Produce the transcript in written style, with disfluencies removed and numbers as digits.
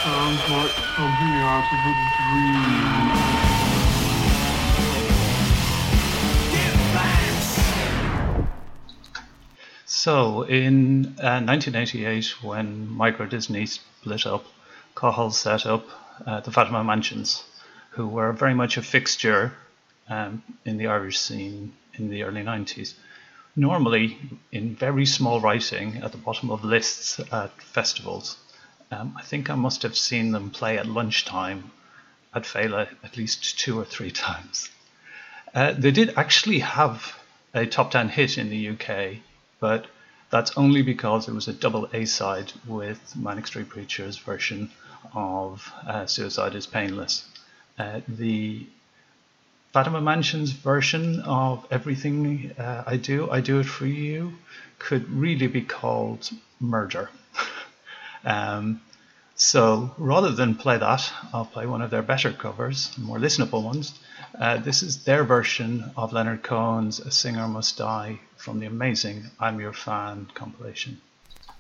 Sounds like something out of a dream. So, in 1988, when Micro Disney split up, Cahill set up the Fatima Mansions, who were very much a fixture in the Irish scene in the early 90s. Normally, in very small writing at the bottom of lists at festivals, I think I must have seen them play at lunchtime at Fela at least 2 or 3 times. They did actually have a top 10 hit in the UK, but that's only because it was a double A-side with Manic Street Preacher's version of Suicide is Painless. The Fatima Mansion's version of Everything I Do It For You could really be called Murder. So rather than play that, I'll play one of their better covers, more listenable ones. This is their version of Leonard Cohen's A Singer Must Die from the amazing I'm Your Fan compilation.